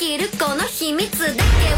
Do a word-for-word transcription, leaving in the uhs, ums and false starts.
きるこの秘密だけ